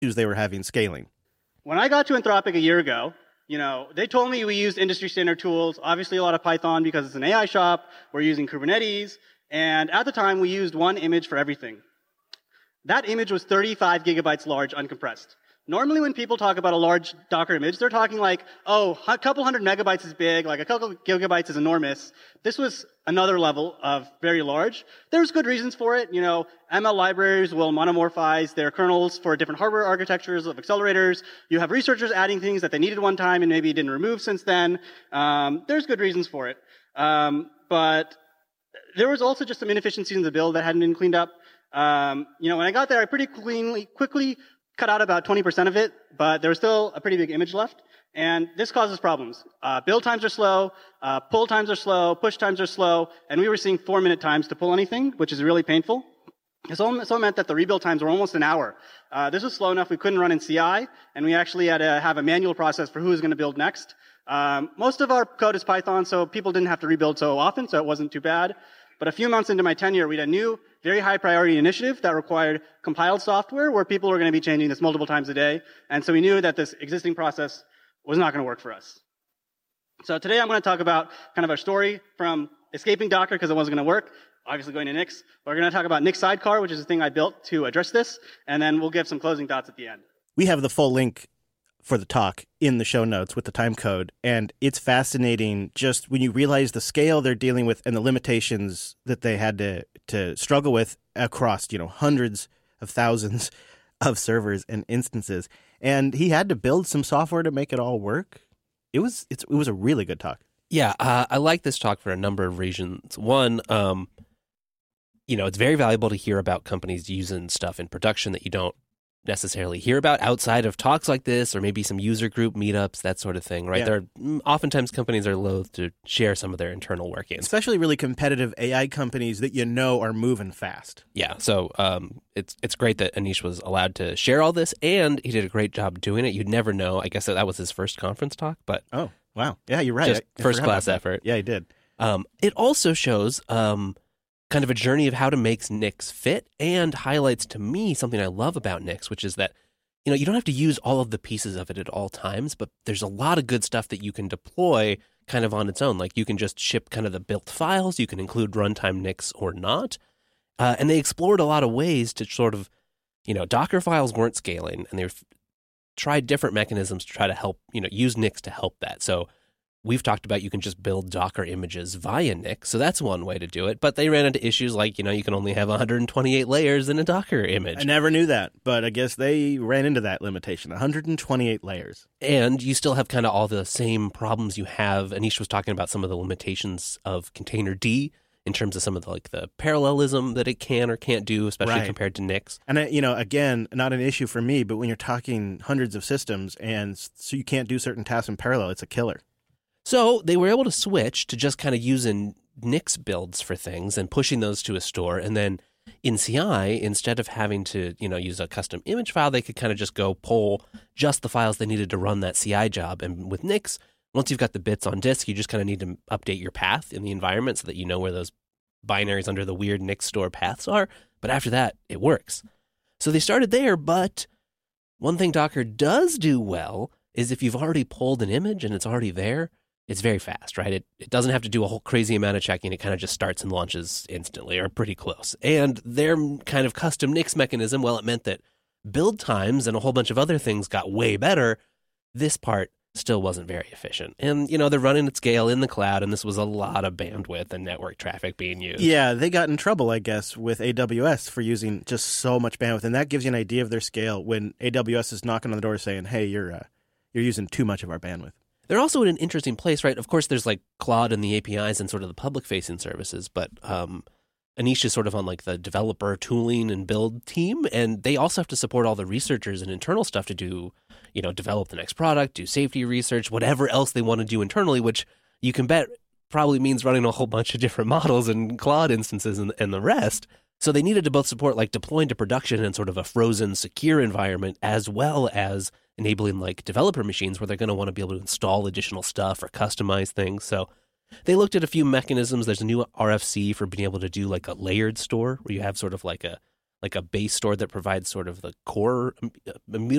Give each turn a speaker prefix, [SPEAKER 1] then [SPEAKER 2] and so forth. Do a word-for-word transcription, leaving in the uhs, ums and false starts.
[SPEAKER 1] issues they were having scaling.
[SPEAKER 2] When I got to Anthropic a year ago, you know, they told me we used industry standard tools, obviously a lot of Python because it's an A I shop. We're using Kubernetes. And at the time, we used one image for everything. That image was thirty-five gigabytes large, uncompressed. Normally, when people talk about a large Docker image, they're talking like, oh, a couple hundred megabytes is big, like a couple gigabytes is enormous. This was another level of very large. There's good reasons for it. You know, M L libraries will monomorphize their kernels for different hardware architectures of accelerators. You have researchers adding things that they needed one time and maybe didn't remove since then. Um, there's good reasons for it. Um, but there was also just some inefficiencies in the build that hadn't been cleaned up. Um, you know, when I got there, I pretty cleanly, quickly cut out about twenty percent of it, but there was still a pretty big image left. And this causes problems. Uh, build times are slow, uh, pull times are slow, push times are slow, and we were seeing four-minute times to pull anything, which is really painful. It also meant that the rebuild times were almost an hour. Uh, this was slow enough we couldn't run in C I, and we actually had to have a manual process for who was going to build next. Um, most of our code is Python, so people didn't have to rebuild so often, so it wasn't too bad. But a few months into my tenure, we had a new, very high priority initiative that required compiled software where people were going to be changing this multiple times a day. And so we knew that this existing process was not going to work for us. So today I'm going to talk about kind of our story from escaping Docker because it wasn't going to work, obviously going to Nix. We're going to talk about Nix Sidecar, which is the thing I built to address this. And then we'll give some closing thoughts at the end.
[SPEAKER 1] We have the full link for the talk in the show notes with the time code. And it's fascinating just when you realize the scale they're dealing with and the limitations that they had to, to struggle with across, you know, hundreds of thousands of servers and instances. And he had to build some software to make it all work. It was, it's, it was a really good talk.
[SPEAKER 3] Yeah, uh, I like this talk for a number of reasons. One, um, you know, it's very valuable to hear about companies using stuff in production that you don't necessarily hear about outside of talks like this, or maybe some user group meetups, that sort of thing, right?
[SPEAKER 1] Yeah.
[SPEAKER 3] There are, oftentimes companies are loath to share some of their internal workings.
[SPEAKER 1] Especially really competitive A I companies that you know are moving fast.
[SPEAKER 3] Yeah, so um, it's it's great that Anish was allowed to share all this, and he did a great job doing it. You'd never know. I guess that, that was his first conference talk, but
[SPEAKER 1] Oh, wow. Yeah, you're right.
[SPEAKER 3] just
[SPEAKER 1] I- I
[SPEAKER 3] first
[SPEAKER 1] forgot
[SPEAKER 3] class
[SPEAKER 1] about that.
[SPEAKER 3] effort.
[SPEAKER 1] Yeah, he did.
[SPEAKER 3] Um, it also shows um, kind of a journey of how to make Nix fit, and highlights to me something I love about Nix, which is that you know, you don't have to use all of the pieces of it at all times, but there's a lot of good stuff that you can deploy kind of on its own. Like you can just ship kind of the built files. You can include runtime Nix or not. Uh, and they explored a lot of ways to sort of, you know, Docker files weren't scaling, and they've tried different mechanisms to try to help, you know, use Nix to help that. So we've talked about you can just build Docker images via Nix. So that's one way to do it. But they ran into issues like, you know, you can only have one hundred twenty-eight layers in a Docker image.
[SPEAKER 1] I never knew that, but I guess they ran into that limitation, one hundred twenty-eight layers.
[SPEAKER 3] And you still have kind of all the same problems you have. Anish was talking about some of the limitations of Containerd in terms of some of the, like the parallelism that it can or can't do, especially
[SPEAKER 1] Right.
[SPEAKER 3] compared to Nix.
[SPEAKER 1] And, uh, you know, again, not an issue for me, but when you're talking hundreds of systems and so you can't do certain tasks in parallel, it's a killer.
[SPEAKER 3] So they were able to switch to just kind of using Nix builds for things and pushing those to a store. And then in C I, instead of having to, you know, use a custom image file, they could kind of just go pull just the files they needed to run that C I job. And with Nix, once you've got the bits on disk, you just kind of need to update your path in the environment so that you know where those binaries under the weird Nix store paths are. But after that, it works. So they started there, but one thing Docker does do well is if you've already pulled an image and it's already there, it's very fast, right? It it doesn't have to do a whole crazy amount of checking. It kind of just starts and launches instantly or pretty close. And their kind of custom Nix mechanism, well, it meant that build times and a whole bunch of other things got way better. This part still wasn't very efficient. And, you know, they're running at scale in the cloud, and this was a lot of bandwidth and network traffic being used.
[SPEAKER 1] Yeah, they got in trouble, I guess, with A W S for using just so much bandwidth. And that gives you an idea of their scale when A W S is knocking on the door saying, hey, you're uh, you're using too much of our bandwidth.
[SPEAKER 3] They're also in an interesting place, right? Of course, there's like Claude and the A P Is and sort of the public-facing services, but um, Anish is sort of on like the developer tooling and build team, and they also have to support all the researchers and internal stuff to do, you know, develop the next product, do safety research, whatever else they want to do internally, which you can bet probably means running a whole bunch of different models and Claude instances and, and the rest. So they needed to both support like deploying to production in sort of a frozen, secure environment, as well as enabling like developer machines where they're going to want to be able to install additional stuff or customize things. So they looked at a few mechanisms. There's a new R F C for being able to do like a layered store where you have sort of like a like a base store that provides sort of the core